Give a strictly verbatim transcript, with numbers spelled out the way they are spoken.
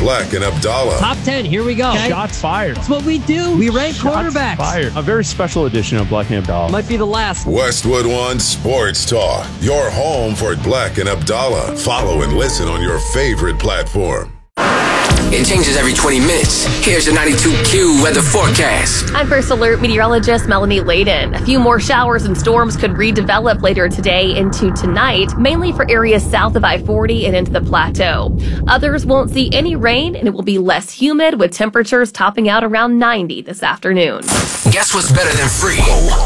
Black and Abdallah. Top ten, here we go. Okay? Shots fired. That's what we do. We rank Shots quarterbacks. fired. A very special edition of Black and Abdallah. Might be the last. Westwood One Sports Talk, your home for Black and Abdallah. Follow and listen on your favorite platform. It changes every twenty minutes. Here's the ninety-two Q weather forecast. I'm First Alert meteorologist Melanie Layden. A few more showers and storms could redevelop later today into tonight, mainly for areas south of I forty and into the plateau. Others won't see any rain, and it will be less humid with temperatures topping out around ninety this afternoon. Guess what's better than free?